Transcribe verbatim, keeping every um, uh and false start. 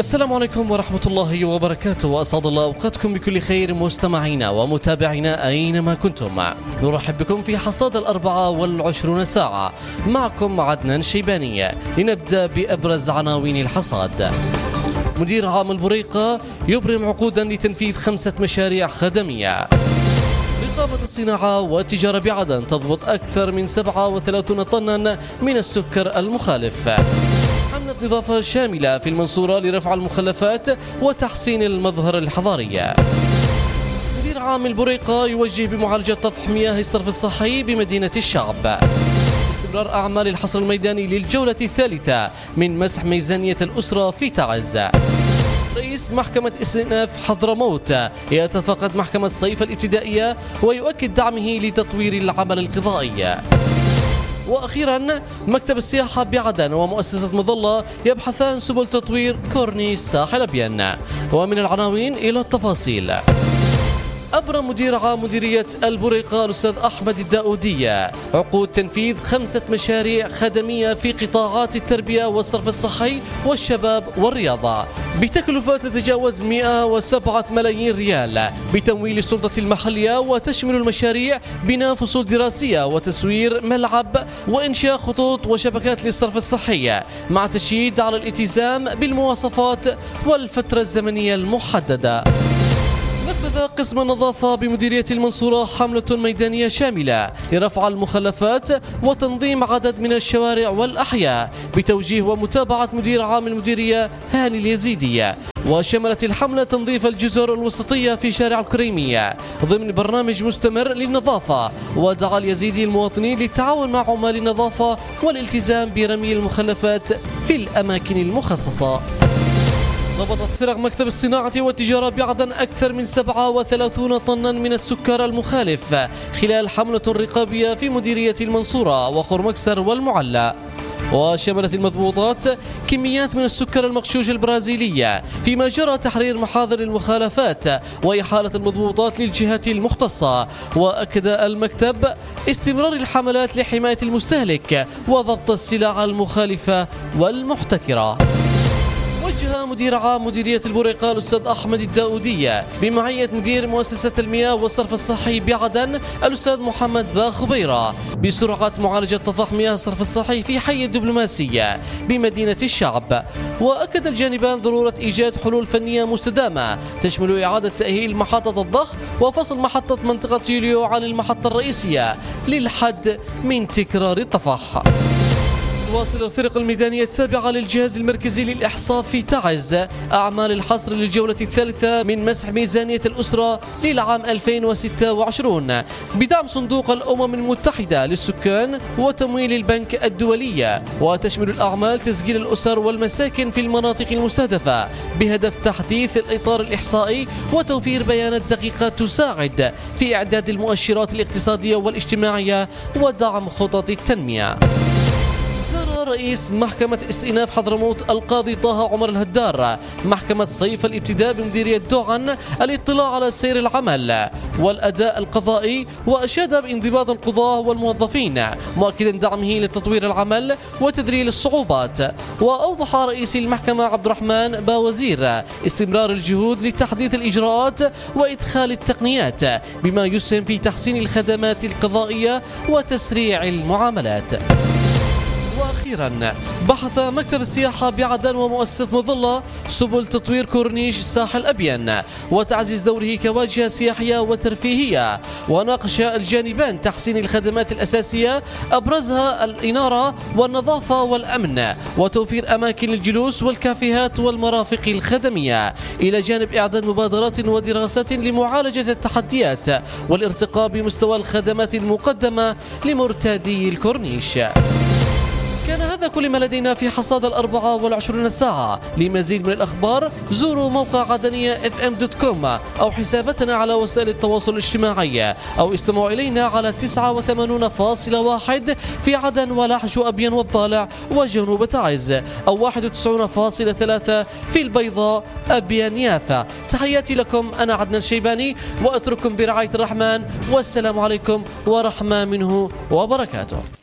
السلام عليكم ورحمة الله وبركاته، وأسعد الله أوقاتكم بكل خير مستمعينا ومتابعينا أينما كنتم. نرحب بكم في حصاد الأربعة والعشرون ساعة، معكم عدنان شيباني. لنبدأ بأبرز عناوين الحصاد. مدير عام البريقة يبرم عقودا لتنفيذ خمسة مشاريع خدمية. رقابة الصناعة والتجارة بعدن تضبط أكثر من سبعة وثلاثين طنا من السكر المخالف. حملة نظافة شاملة في المنصورة لرفع المخلفات وتحسين المظهر الحضاري. مدير عام البريقة يوجه بمعالجة طفح مياه الصرف الصحي بمدينة الشعب. استمرار أعمال الحصر الميداني للجولة الثالثة من مسح ميزانية الأسرة في تعز. رئيس محكمة استئناف حضرموت يتفقد محكمة صيف الابتدائية ويؤكد دعمه لتطوير العمل القضائي. وأخيرا مكتب السياحة بعدن ومؤسسة مظلة يبحثان سبل تطوير كورنيش ساحل أبين. ومن العناوين إلى التفاصيل. أبرم مدير عام مديرية البريقة الأستاذ أحمد الداودية عقود تنفيذ خمسة مشاريع خدمية في قطاعات التربية والصرف الصحي والشباب والرياضة بتكلفة تتجاوز مئة وسبعة ملايين ريال بتمويل السلطة المحلية، وتشمل المشاريع بناء فصول دراسية وتسوير ملعب وإنشاء خطوط وشبكات للصرف الصحي، مع تشييد على الالتزام بالمواصفات والفترة الزمنية المحددة. نفذ قسم النظافة بمديرية المنصورة حملة ميدانية شاملة لرفع المخلفات وتنظيم عدد من الشوارع والأحياء بتوجيه ومتابعة مدير عام المديرية هاني اليزيدي. وشملت الحملة تنظيف الجزر الوسطية في شارع الكريمية ضمن برنامج مستمر للنظافة، ودعا اليزيدي المواطنين للتعاون مع عمال النظافة والالتزام برمي المخلفات في الأماكن المخصصة. ضبطت فرق مكتب الصناعة والتجارة بعدن أكثر من سبعة وثلاثين طنا من السكر المخالف خلال حملة رقابية في مديرية المنصورة وخرمكسر والمعلى. وشملت المضبوطات كميات من السكر المغشوش البرازيلية، فيما جرى تحرير محاضر المخالفات وإحالة المضبوطات للجهات المختصة. وأكد المكتب استمرار الحملات لحماية المستهلك وضبط السلع المخالفة والمحتكرة. وجه مدير عام مديرية البريقة الأستاذ أحمد الداودية بمعية مدير مؤسسة المياه والصرف الصحي بعدن الأستاذ محمد باخبيرة بسرعة معالجة طفح مياه الصرف الصحي في حي الدبلوماسية بمدينة الشعب. وأكد الجانبان ضرورة إيجاد حلول فنية مستدامة تشمل إعادة تأهيل محطة الضخ وفصل محطة منطقة يوليو عن المحطة الرئيسية للحد من تكرار الطفح. تواصل الفرق الميدانية التابعة للجهاز المركزي للإحصاء في تعز أعمال الحصر للجولة الثالثة من مسح ميزانية الأسرة للعام ألفين وستة وعشرين بدعم صندوق الأمم المتحدة للسكان وتمويل البنك الدولي. وتشمل الأعمال تسجيل الأسر والمساكن في المناطق المستهدفة بهدف تحديث الإطار الإحصائي وتوفير بيانات دقيقة تساعد في إعداد المؤشرات الاقتصادية والاجتماعية ودعم خطط التنمية. رئيس محكمة استئناف حضرموت القاضي طه عمر الهدار محكمة صيف الابتداء بمديرية دوعن الاطلاع على سير العمل والأداء القضائي، وأشاد بانضباط القضاة والموظفين مؤكدا دعمه لتطوير العمل وتذليل الصعوبات. وأوضح رئيس المحكمة عبد الرحمن باوزير استمرار الجهود لتحديث الإجراءات وإدخال التقنيات بما يسهم في تحسين الخدمات القضائية وتسريع المعاملات. وأخيرا بحث مكتب السياحة بعدن ومؤسسة مظلة سبل تطوير كورنيش ساحل أبين وتعزيز دوره كواجهة سياحية وترفيهية. وناقش الجانبان تحسين الخدمات الأساسية أبرزها الإنارة والنظافة والأمن وتوفير أماكن للجلوس والكافيهات والمرافق الخدمية، إلى جانب إعداد مبادرات ودراسات لمعالجة التحديات والارتقاء بمستوى الخدمات المقدمة لمرتادي الكورنيش. كان هذا كل ما لدينا في حصاد الأربعة والعشرين ساعة. لمزيد من الأخبار زوروا موقع عدنية اف ام دوت كوم أو حساباتنا على وسائل التواصل الاجتماعي، أو استمعوا إلينا على تسعة وثمانين فاصلة واحد في عدن ولحج وأبين والضالع وجنوب تعز، أو واحد وتسعين فاصلة ثلاثة في البيضاء أبين يافا. تحياتي لكم، أنا عدنان شيباني، وأترككم برعاية الرحمن، والسلام عليكم ورحمة منه وبركاته.